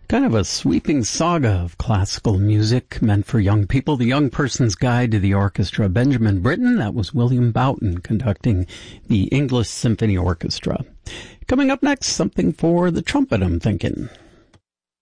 Kind of a sweeping saga of classical music meant for young people. The Young Person's Guide to the Orchestra. Benjamin Britten, that was William Boughton conducting the English Symphony Orchestra. Coming up next, something for the trumpet, I'm thinking.